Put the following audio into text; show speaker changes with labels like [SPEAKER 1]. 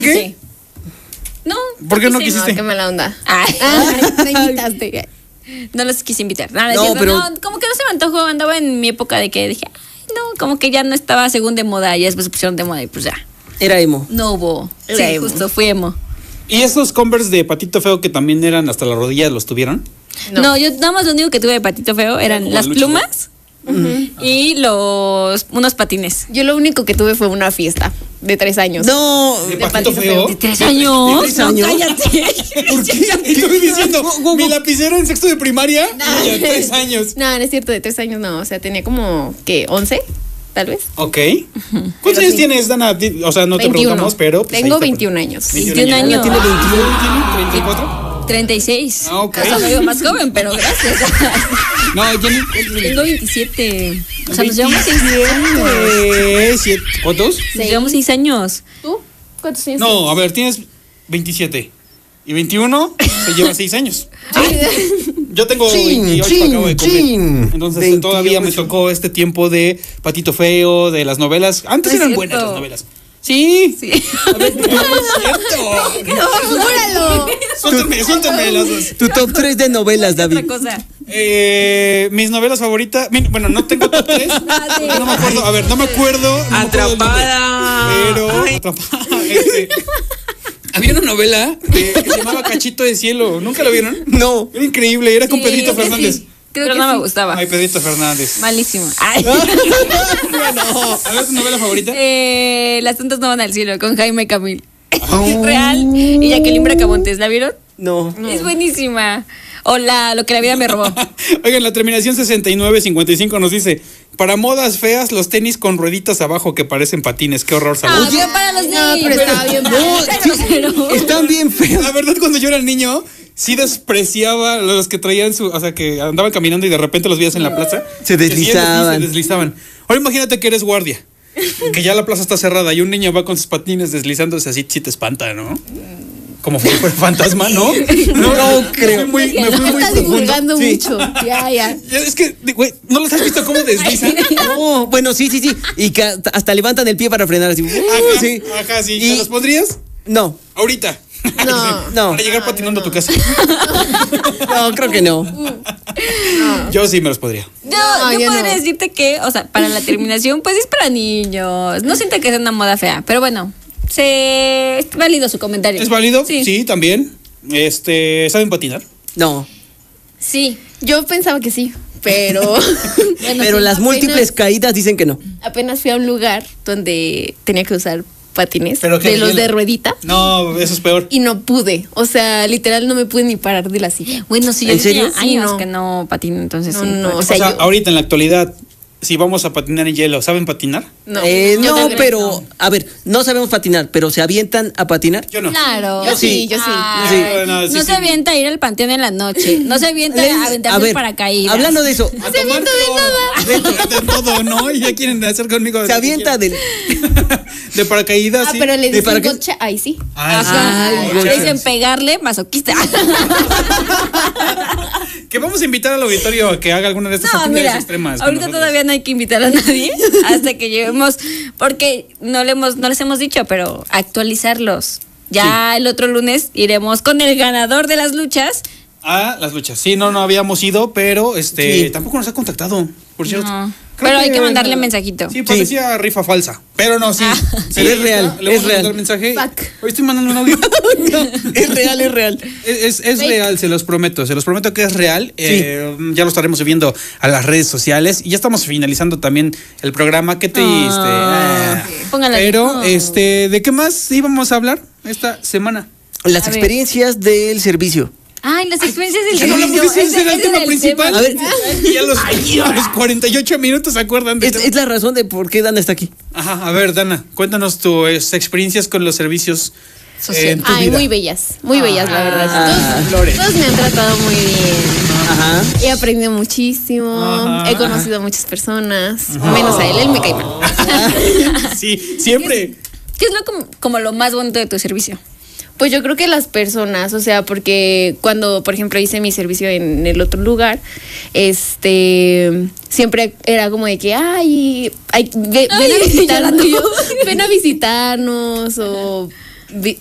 [SPEAKER 1] ¿Qué?
[SPEAKER 2] Sí. No.
[SPEAKER 1] ¿Por qué no quisiste?
[SPEAKER 3] No, qué mala onda.
[SPEAKER 2] Ay,
[SPEAKER 3] Me invitaste.
[SPEAKER 2] no los quise invitar. Nada,
[SPEAKER 4] No, pero-
[SPEAKER 2] no, como que no se me antojó. Andaba en mi época de que dije, ay, no, como que ya no estaba según de moda. Y después se pusieron de moda y pues ya.
[SPEAKER 4] Era emo.
[SPEAKER 2] No hubo.
[SPEAKER 3] Era
[SPEAKER 2] Sí,
[SPEAKER 3] emo.
[SPEAKER 2] justo, fui emo.
[SPEAKER 1] ¿Y esos Converse de Patito Feo que también eran hasta las rodillas los tuvieron?
[SPEAKER 2] No. Yo nada más lo único que tuve de patito feo eran
[SPEAKER 1] como
[SPEAKER 2] las
[SPEAKER 1] el luchador.
[SPEAKER 2] plumas y unos patines.
[SPEAKER 3] Yo lo único que tuve fue una fiesta de 3 años.
[SPEAKER 4] No.
[SPEAKER 1] ¿De
[SPEAKER 3] De
[SPEAKER 1] Patito
[SPEAKER 3] Patito
[SPEAKER 1] Feo?
[SPEAKER 2] ¿De 3 años?
[SPEAKER 4] ¿De 3
[SPEAKER 2] No,
[SPEAKER 4] años?
[SPEAKER 2] cállate.
[SPEAKER 1] ¿Por qué? Estoy diciendo, mi lapicera en sexto de primaria y a 3 años.
[SPEAKER 3] No, no es cierto, de 3 años no. O sea, tenía como, ¿qué? ¿11? Tal vez.
[SPEAKER 1] Ok. ¿Cuántos años tienes, Dana? O sea, no te
[SPEAKER 3] 21.
[SPEAKER 1] preguntamos, pero... pues,
[SPEAKER 3] Tengo
[SPEAKER 1] ahí está.
[SPEAKER 3] 21 años.
[SPEAKER 2] 21 años.
[SPEAKER 4] Tiene
[SPEAKER 1] 21, 34.
[SPEAKER 2] 36.
[SPEAKER 1] Ah, ok.
[SPEAKER 2] O sea, me veo más joven, pero gracias.
[SPEAKER 1] No, Jenny.
[SPEAKER 2] Tengo 27. O sea, nos llevamos 6 años.
[SPEAKER 1] ¿Cuántos?
[SPEAKER 2] Nos llevamos 6 años.
[SPEAKER 3] ¿Tú? ¿Cuántos años?
[SPEAKER 1] No, a ver, tienes 27. Y 21 se lleva 6 años. Yo tengo
[SPEAKER 4] Chin,
[SPEAKER 1] 28, acabo de comer.
[SPEAKER 4] chin.
[SPEAKER 1] Entonces
[SPEAKER 4] 28.
[SPEAKER 1] todavía me tocó este tiempo de Patito Feo, de las novelas. Antes
[SPEAKER 2] No es
[SPEAKER 1] eran
[SPEAKER 2] cierto.
[SPEAKER 1] buenas las novelas. Sí.
[SPEAKER 2] Sí.
[SPEAKER 1] A ver, no es cierto.
[SPEAKER 3] ¡Júralo!
[SPEAKER 1] Suéltame las dos.
[SPEAKER 4] Tu top 3 de novelas, David.
[SPEAKER 2] Otra cosa.
[SPEAKER 1] Mis novelas favoritas. Bueno, no tengo top 3.
[SPEAKER 2] sí.
[SPEAKER 1] No me acuerdo. A ver, no me acuerdo. no me acuerdo el nombre. Pero. Atrapada. Había una novela que se llamaba Cachito de Cielo. ¿Nunca la vieron?
[SPEAKER 4] No.
[SPEAKER 1] Era increíble. Era con
[SPEAKER 2] Sí,
[SPEAKER 1] Pedrito
[SPEAKER 2] sí,
[SPEAKER 1] Fernández.
[SPEAKER 2] sí. Creo que no me gustaba.
[SPEAKER 1] Ay, Pedrito Fernández.
[SPEAKER 2] Malísimo. Ay.
[SPEAKER 1] A ver, tu novela favorita.
[SPEAKER 2] Las tontas no van al cielo con Jaime Camil. Real. Y Jacqueline Bracamontes, ¿la vieron?
[SPEAKER 4] No.
[SPEAKER 2] Es buenísima. O lo que la vida me robó.
[SPEAKER 1] Oigan, la terminación 6955 nos dice: para modas feas, los tenis con rueditas abajo que parecen patines. Qué horror, salud.
[SPEAKER 2] Oye, para los
[SPEAKER 3] No,
[SPEAKER 2] niños.
[SPEAKER 3] pero estaba bien.
[SPEAKER 4] Están bien feos.
[SPEAKER 1] La verdad, cuando yo era niño, sí despreciaba a los que traían o sea, que andaban caminando y de repente los veías en la plaza.
[SPEAKER 4] Se
[SPEAKER 1] Que sí,
[SPEAKER 4] deslizaban.
[SPEAKER 1] se deslizaban. Ahora imagínate que eres guardia, que ya la plaza está cerrada y un niño va con sus patines deslizándose así, sí te espanta, ¿no? Como fue fantasma, ¿no?
[SPEAKER 4] No creo.
[SPEAKER 1] Me fui muy
[SPEAKER 3] Estás
[SPEAKER 1] profundo.
[SPEAKER 3] divulgando
[SPEAKER 4] Sí.
[SPEAKER 3] mucho. Ya.
[SPEAKER 1] Es que, güey, ¿no los has visto cómo deslizan?
[SPEAKER 4] No, bueno, sí. Y que hasta levantan el pie para frenar así. Sí.
[SPEAKER 1] Ajá, sí.
[SPEAKER 4] Y-
[SPEAKER 1] ¿Te los pondrías?
[SPEAKER 4] No,
[SPEAKER 1] Ahorita.
[SPEAKER 4] no.
[SPEAKER 1] Para llegar patinando a tu casa.
[SPEAKER 4] No, creo que no.
[SPEAKER 1] Yo sí me los podría.
[SPEAKER 2] Yo
[SPEAKER 3] yo
[SPEAKER 2] podría
[SPEAKER 3] no.
[SPEAKER 2] decirte que, o sea, para la terminación, pues es para niños. No siento que sea una moda fea, pero bueno, es válido su comentario.
[SPEAKER 1] ¿Es válido?
[SPEAKER 2] Sí.
[SPEAKER 1] Sí, también. ¿Saben patinar?
[SPEAKER 4] No.
[SPEAKER 2] Sí.
[SPEAKER 3] Yo pensaba que sí, pero. Bueno,
[SPEAKER 4] Pero
[SPEAKER 3] sí,
[SPEAKER 4] las múltiples caídas dicen que no.
[SPEAKER 3] Apenas fui a un lugar donde tenía que usar patines
[SPEAKER 1] ¿Pero qué,
[SPEAKER 3] de los
[SPEAKER 1] hielo?
[SPEAKER 3] de ruedita
[SPEAKER 1] No, eso es peor.
[SPEAKER 3] y no pude. O sea, literal no me pude ni parar de la silla.
[SPEAKER 2] Bueno, sí, yo
[SPEAKER 4] ¿En serio?
[SPEAKER 2] tenía años
[SPEAKER 3] Sí, no.
[SPEAKER 2] que no patino, entonces
[SPEAKER 3] No,
[SPEAKER 2] sí.
[SPEAKER 3] no,
[SPEAKER 2] pues.
[SPEAKER 3] o sea, yo-
[SPEAKER 1] ahorita en la actualidad, si vamos a patinar en hielo, ¿saben patinar?
[SPEAKER 3] No,
[SPEAKER 4] No,
[SPEAKER 3] yo creo que
[SPEAKER 4] pero,
[SPEAKER 3] no.
[SPEAKER 4] a ver, no sabemos patinar, pero ¿se avientan a patinar?
[SPEAKER 1] Yo no.
[SPEAKER 2] Claro.
[SPEAKER 3] Yo sí.
[SPEAKER 2] Ay,
[SPEAKER 1] Sí.
[SPEAKER 2] no
[SPEAKER 1] Sí,
[SPEAKER 2] se
[SPEAKER 1] sí.
[SPEAKER 2] avienta a ir al panteón en la noche. No se avienta a aventarse
[SPEAKER 4] A ver,
[SPEAKER 2] paracaídas.
[SPEAKER 4] hablando de eso,
[SPEAKER 1] A tomar de todo, ¿no? Y ya quieren hacer conmigo.
[SPEAKER 4] se avienta del...
[SPEAKER 1] de paracaídas.
[SPEAKER 3] Ah,
[SPEAKER 1] sí.
[SPEAKER 3] pero le
[SPEAKER 4] ¿De
[SPEAKER 3] dicen
[SPEAKER 4] para qué?
[SPEAKER 3] gotcha. Ay, sí.
[SPEAKER 1] Ah,
[SPEAKER 4] Ay,
[SPEAKER 1] sí.
[SPEAKER 4] güey.
[SPEAKER 2] Le dicen pegarle, masoquista.
[SPEAKER 1] Que vamos a invitar al auditorio a que haga alguna de estas
[SPEAKER 2] No,
[SPEAKER 1] actividades
[SPEAKER 2] mira,
[SPEAKER 1] extremas. con
[SPEAKER 2] ahorita
[SPEAKER 1] nosotros.
[SPEAKER 2] todavía no hay que invitar a nadie hasta que lleguemos, porque no les hemos dicho, pero actualizarlos. Ya el otro lunes iremos con el ganador de las luchas.
[SPEAKER 1] Ah, las luchas. Sí, no habíamos ido, pero
[SPEAKER 4] Sí.
[SPEAKER 1] tampoco nos ha contactado, por cierto.
[SPEAKER 2] No.
[SPEAKER 1] Creo
[SPEAKER 2] Pero hay que mandarle mensajito.
[SPEAKER 1] Sí, parecía rifa falsa. Pero no, sí. Sí,
[SPEAKER 4] Pero es real,
[SPEAKER 1] Le vamos
[SPEAKER 4] es
[SPEAKER 1] a mandar
[SPEAKER 4] real.
[SPEAKER 1] mensaje.
[SPEAKER 3] Fuck.
[SPEAKER 1] Hoy estoy mandando un audio.
[SPEAKER 4] Es real, es real.
[SPEAKER 1] Es real, se los prometo que es real. Ya lo estaremos subiendo a las redes sociales y ya estamos finalizando también el programa. Qué triste.
[SPEAKER 2] Póngala.
[SPEAKER 1] Pero,
[SPEAKER 2] No.
[SPEAKER 1] ¿de qué más íbamos a hablar esta semana?
[SPEAKER 4] Las
[SPEAKER 2] A ver.
[SPEAKER 4] experiencias del servicio.
[SPEAKER 2] Ay, las experiencias del
[SPEAKER 1] Ya no hablamos de
[SPEAKER 2] servicio.
[SPEAKER 1] ese era el tema principal.
[SPEAKER 4] A ver.
[SPEAKER 1] Y a los 48 minutos se acuerdan de
[SPEAKER 4] Es la razón de por qué Dana está aquí.
[SPEAKER 1] Ajá, a ver, Dana, cuéntanos tus experiencias con los servicios en tu
[SPEAKER 3] Ay,
[SPEAKER 1] vida.
[SPEAKER 3] muy bellas, la verdad.
[SPEAKER 1] Flores.
[SPEAKER 3] Todos me han tratado muy bien.
[SPEAKER 4] Ajá.
[SPEAKER 3] He aprendido muchísimo.
[SPEAKER 1] Ajá.
[SPEAKER 3] He conocido a muchas personas. Menos a él me cae mal.
[SPEAKER 1] Sí, siempre.
[SPEAKER 2] ¿Qué es como lo más bonito de tu servicio?
[SPEAKER 3] Pues yo creo que las personas, o sea, porque cuando, por ejemplo, hice mi servicio en el otro lugar, siempre era como de que, ven a visitarnos, ven a visitarnos, o